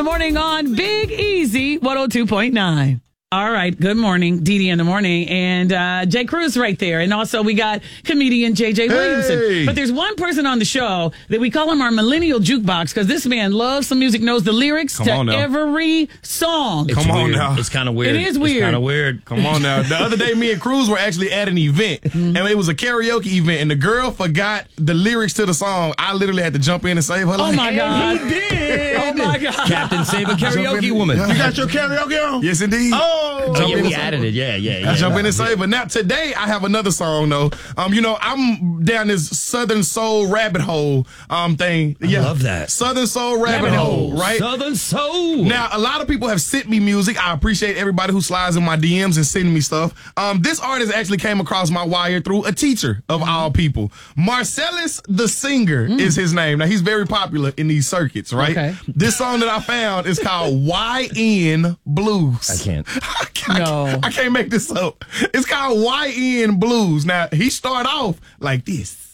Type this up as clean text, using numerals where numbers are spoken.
the morning on Big Easy 102.9. All right. Good morning, Dee Dee in the morning. And Jay Cruz right there. And also we got comedian JJ Williamson. Hey. But there's one person on the show that we call him our millennial jukebox because this man loves some music, knows the lyrics to every song. Come on now. It's kind of weird. It is weird. It's kind of weird. Come on now. The other day, me and Cruz were actually at an event, and it was a karaoke event, and the girl forgot the lyrics to the song. I literally had to jump in and save her life. Oh, my God. He did. Oh, my God. Captain Save a Karaoke Woman. Yeah. You got your karaoke on? Yes, indeed. Oh, yeah, we added it. Yeah. I jump in and save. But now today I have another song though. I'm down this Southern Soul rabbit hole thing. I love that. Southern Soul rabbit hole, right? Southern Soul. Now a lot of people have sent me music. I appreciate everybody who slides in my DMs and sending me stuff. This artist actually came across my wire through a teacher of all people. Marcellus the Singer is his name. Now he's very popular in these circuits, right? Okay. This song that I found is called YN Blues. I can't. I can't make this up. It's called YN Blues. Now, he started off like this.